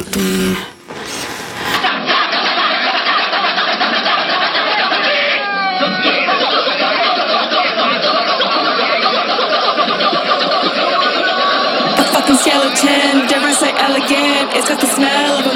elegantly. The fucking skeleton, different, say elegant. It's got the smell of a